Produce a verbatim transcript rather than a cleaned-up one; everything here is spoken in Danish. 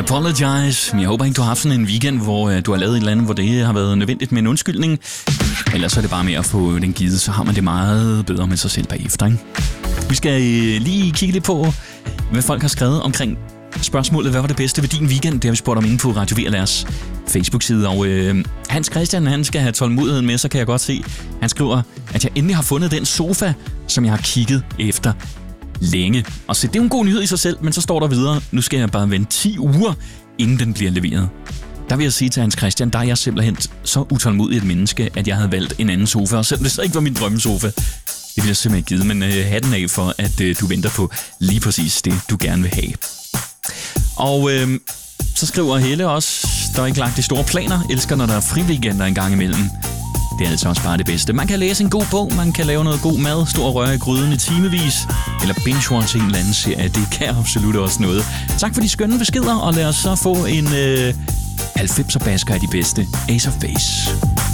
Apologize. Jeg håber ikke, du har haft sådan en weekend, hvor uh, du har lavet et eller andet, hvor det har været nødvendigt med en undskyldning. Ellers er det bare med at få den givet, så har man det meget bedre med sig selv bagefter, ikke? Vi skal uh, lige kigge lidt på, hvad folk har skrevet omkring spørgsmålet, hvad var det bedste ved din weekend? Det har vi spurgt om inde på Radio V L R's Facebook-side. Og øh, Hans Christian, han skal have tålmodigheden med, så kan jeg godt se. Han skriver, at jeg endelig har fundet den sofa, som jeg har kigget efter længe. Og så det er jo en god nyhed i sig selv, men så står der videre, nu skal jeg bare vente ti uger, inden den bliver leveret. Der vil jeg sige til Hans Christian, der er jeg simpelthen så utålmodig et menneske, at jeg havde valgt en anden sofa, og selvom det så ikke var min drømmesofa. Det vil jeg simpelthen ikke give, men øh, hatten af for, at øh, du venter på lige præcis det, du gerne vil have. Og øh, så skriver Helle også, der er ikke lagt de store planer, elsker når der er friweekender en gang imellem. Det er altså også bare det bedste. Man kan læse en god bog, man kan lave noget god mad, stå og røre i gryden i timevis, eller binge-watch en eller anden serie. Det kan absolut også noget. Tak for de skønne beskeder, og lad os så få en øh, halvfemser basker af de bedste. Ace of Base.